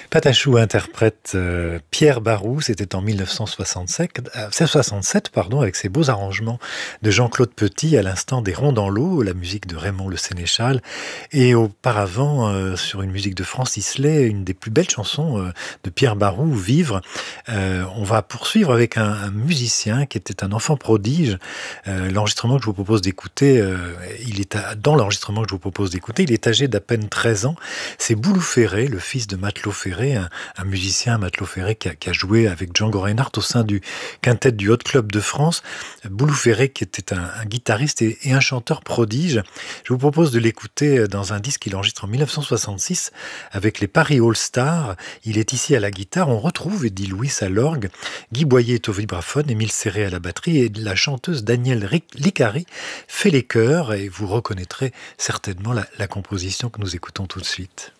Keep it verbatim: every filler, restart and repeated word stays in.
Patachou interprète euh, Pierre Barou, c'était en mille neuf cent soixante-sept, euh, soixante-sept pardon, avec ses beaux arrangements de Jean-Claude Petit, à l'instant des Ronds dans l'eau, la musique de Raymond Le Sénéchal, et auparavant euh, sur une musique de Francis Lay, une des plus belles chansons euh, de Pierre Barou, Vivre. Euh, on va poursuivre avec un, un musicien qui était un enfant prodige. Euh, l'enregistrement que je vous propose d'écouter, euh, il est à- dans l'enregistrement que je vous propose d'écouter, il est âgé d'à peine treize ans. C'est Boulou Ferré, le fils de Matelot Ferré, un, un musicien, Matelot Ferré, qui a, qui a joué avec Django Reinhardt au sein du quintet du Hot Club de France. Boulou Ferré, qui était un, un guitariste et, et un chanteur prodige. Je vous propose de l'écouter dans un disque qu'il enregistre en mille neuf cent soixante-six avec les Paris All Stars. Il est ici à la guitare. On retrouve Eddie Louis à l'orgue, Guy Boyer est au vibraphone, Émile Serré à la batterie et la chanteuse Danielle Ric- Licari fait les chœurs et vous reconnaîtrez certainement la, la composition que nous écoutons tout de suite.